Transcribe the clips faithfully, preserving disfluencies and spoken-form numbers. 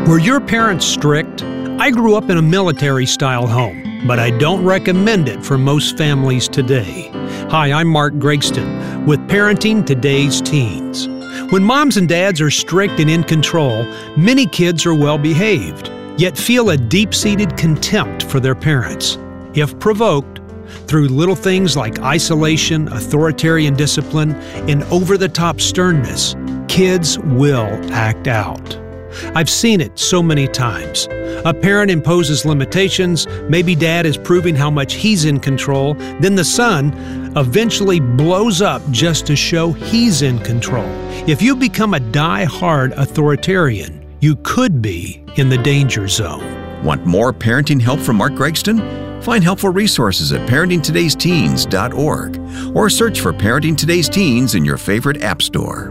Were your parents strict? I grew up in a military-style home, but I don't recommend it for most families today. Hi, I'm Mark Gregston with Parenting Today's Teens. When moms and dads are strict and in control, many kids are well-behaved, yet feel a deep-seated contempt for their parents. If provoked, through little things like isolation, authoritarian discipline, and over-the-top sternness, kids will act out. I've seen it so many times. A parent imposes limitations, maybe dad is proving how much he's in control, then the son eventually blows up just to show he's in control. If you become a die-hard authoritarian, you could be in the danger zone. Want more parenting help from Mark Gregston? Find helpful resources at parenting todays teens dot org or search for Parenting Today's Teens in your favorite app store.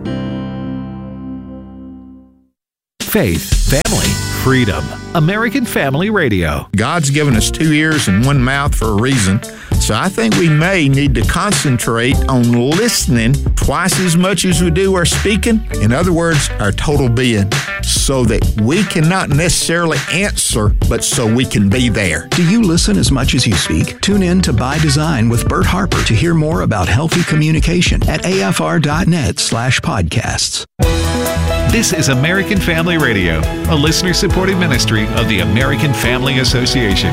Faith, family, freedom. American Family Radio. God's given us two ears and one mouth for a reason. So I think we may need to concentrate on listening twice as much as we do our speaking. In other words, our total being, so that we cannot necessarily answer, but so we can be there. Do you listen as much as you speak? Tune in to By Design with Bert Harper to hear more about healthy communication at afr.net slash podcasts. This is American Family Radio, a listener-supported ministry of the American Family Association.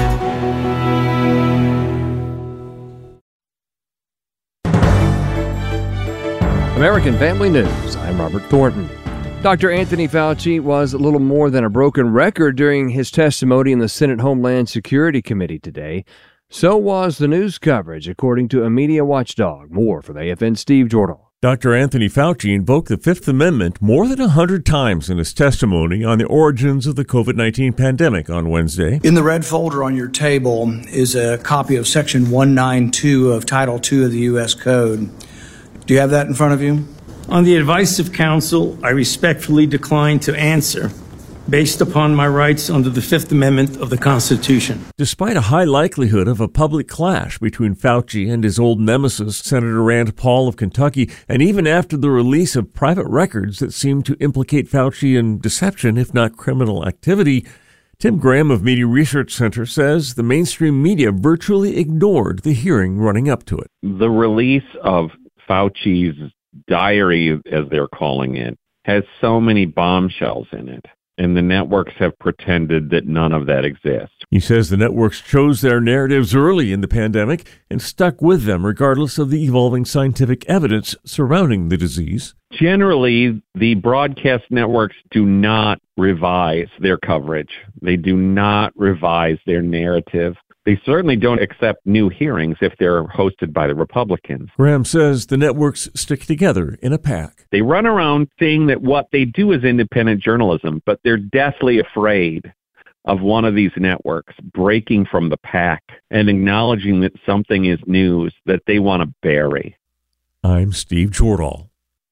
American Family News. I'm Robert Thornton. Doctor Anthony Fauci was a little more than a broken record during his testimony in the Senate Homeland Security Committee today. So was the news coverage, according to a media watchdog. More from A F N's Steve Jordahl. Doctor Anthony Fauci invoked the Fifth Amendment more than a hundred times in his testimony on the origins of the covid nineteen pandemic on Wednesday. In the red folder on your table is a copy of Section one ninety-two of Title two of the U S Code. Do you have that in front of you? On the advice of counsel, I respectfully decline to answer, based upon my rights under the Fifth Amendment of the Constitution. Despite a high likelihood of a public clash between Fauci and his old nemesis, Senator Rand Paul of Kentucky, and even after the release of private records that seemed to implicate Fauci in deception, if not criminal activity, Tim Graham of Media Research Center says the mainstream media virtually ignored the hearing running up to it. The release of Fauci's diary, as they're calling it, has so many bombshells in it. And the networks have pretended that none of that exists. He says the networks chose their narratives early in the pandemic and stuck with them regardless of the evolving scientific evidence surrounding the disease. Generally, the broadcast networks do not revise their coverage. They do not revise their narrative. They certainly don't accept new hearings if they're hosted by the Republicans. Graham says the networks stick together in a pack. They run around saying that what they do is independent journalism, but they're deathly afraid of one of these networks breaking from the pack and acknowledging that something is news that they want to bury. I'm Steve Jordahl.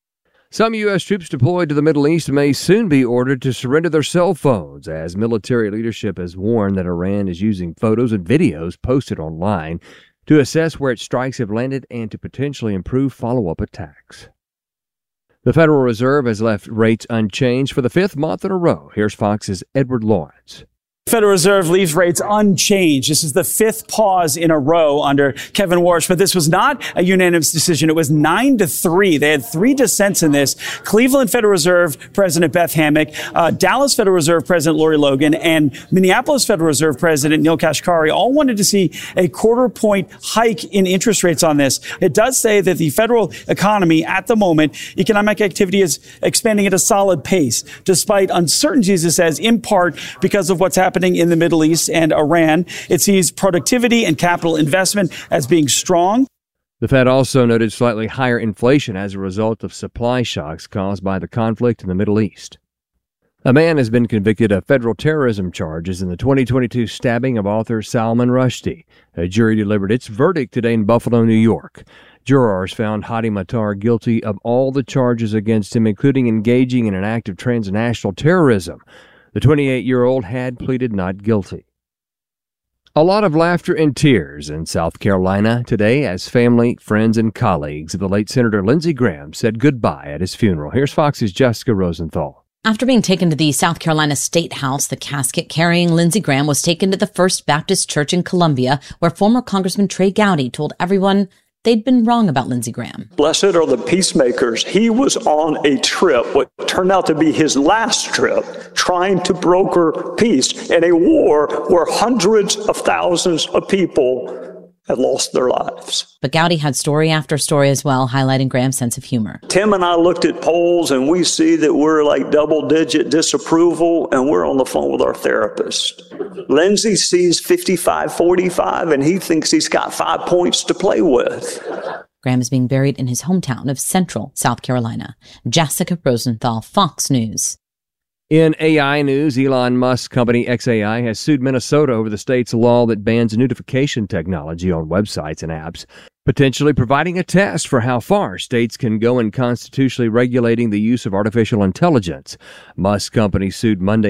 Some U S troops deployed to the Middle East may soon be ordered to surrender their cell phones, as military leadership has warned that Iran is using photos and videos posted online to assess where its strikes have landed and to potentially improve follow-up attacks. The Federal Reserve has left rates unchanged for the fifth month in a row. Here's Fox's Edward Lawrence. Federal Reserve leaves rates unchanged. This is the fifth pause in a row under Kevin Warsh, but this was not a unanimous decision. It was nine to three. They had three dissents in this. Cleveland Federal Reserve President Beth Hammack, uh, Dallas Federal Reserve President Lori Logan, and Minneapolis Federal Reserve President Neil Kashkari all wanted to see a quarter point hike in interest rates on this. It does say that the federal economy at the moment, economic activity is expanding at a solid pace, despite uncertainties, it says, in part because of what's happening in the Middle East and Iran. It sees productivity and capital investment as being strong. The Fed also noted slightly higher inflation as a result of supply shocks caused by the conflict in the Middle East. A man has been convicted of federal terrorism charges in the twenty twenty-two stabbing of author Salman Rushdie. A jury delivered its verdict today in Buffalo, New York. Jurors found Hadi Matar guilty of all the charges against him, including engaging in an act of transnational terrorism. The twenty-eight-year-old had pleaded not guilty. A lot of laughter and tears in South Carolina today as family, friends, and colleagues of the late Senator Lindsey Graham said goodbye at his funeral. Here's Fox's Jessica Rosenthal. After being taken to the South Carolina State House, the casket carrying Lindsey Graham was taken to the First Baptist Church in Columbia, where former Congressman Trey Gowdy told everyone they'd been wrong about Lindsey Graham. Blessed are the peacemakers. He was on a trip, what turned out to be his last trip, trying to broker peace in a war where hundreds of thousands of people had lost their lives. But Gowdy had story after story as well, highlighting Graham's sense of humor. Tim and I looked at polls and we see that we're like double-digit disapproval and we're on the phone with our therapist. Lindsey sees fifty-five forty-five and he thinks he's got five points to play with. Graham is being buried in his hometown of Central South Carolina. Jessica Rosenthal, Fox News. In A I news, Elon Musk's company X A I has sued Minnesota over the state's law that bans notification technology on websites and apps, potentially providing a test for how far states can go in constitutionally regulating the use of artificial intelligence. Musk's company sued Monday